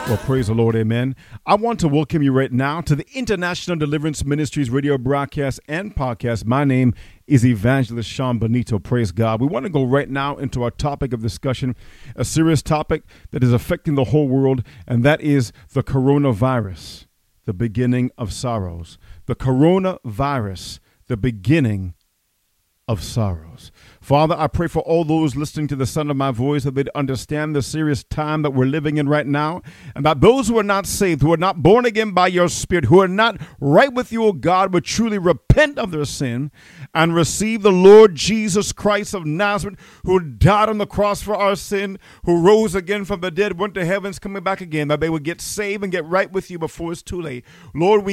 Well, praise the Lord, amen. I want to welcome you right now to the International Deliverance Ministries radio broadcast and podcast. My name is Evangelist Sean Benito, praise God. We want to go right now into our topic of discussion, a serious topic that is affecting the whole world, and that is the coronavirus, the beginning of sorrows. The coronavirus, the beginning of sorrows. Father, I pray for all those listening to the sound of my voice that they'd understand the serious time that we're living in right now, and that those who are not saved, who are not born again by your Spirit, who are not right with you, O God, would truly repent of their sin and receive the Lord Jesus Christ of Nazareth, who died on the cross for our sin, who rose again from the dead, went to heaven, coming back again, that they would get saved and get right with you before it's too late. Lord, we